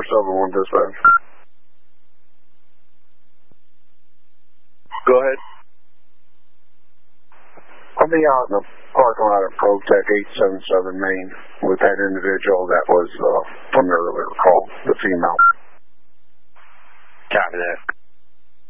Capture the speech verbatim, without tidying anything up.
seven one dispatch. Go ahead. I'll be out in the parking lot of ProTech eight seven seven Main with that individual that was uh,